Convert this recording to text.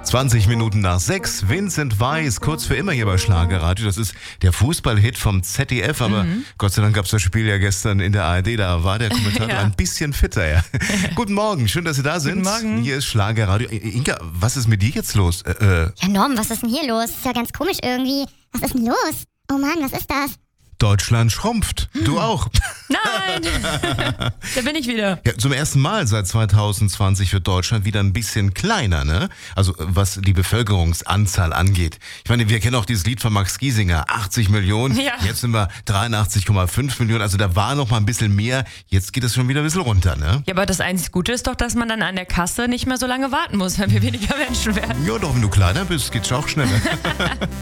20 Minuten nach 6. Vincent Weiss, kurz für immer hier bei Schlagerradio. Das ist der Fußballhit vom ZDF, aber Gott sei Dank gab es das Spiel ja gestern in der ARD. Da war der Kommentator ein bisschen fitter. Ja. Guten Morgen, schön, dass Sie da sind. Guten Morgen. Hier ist Schlagerradio. Inga, was ist mit dir jetzt los? Ja, Norm, was ist denn hier los? Ist ja ganz komisch irgendwie. Was ist denn los? Oh Mann, was ist das? Deutschland schrumpft. Du auch. Nein, da bin ich wieder. Ja, zum ersten Mal seit 2020 wird Deutschland wieder ein bisschen kleiner, ne? Also was die Bevölkerungsanzahl angeht. Ich meine, wir kennen auch dieses Lied von Max Giesinger, 80 Millionen. Ja. Jetzt sind wir 83,5 Millionen. Also da war noch mal ein bisschen mehr. Jetzt geht es schon wieder ein bisschen runter, ne? Ja, aber das einzig Gute ist doch, dass man dann an der Kasse nicht mehr so lange warten muss, wenn wir weniger Menschen werden. Ja, doch, wenn du kleiner bist, geht's auch schneller.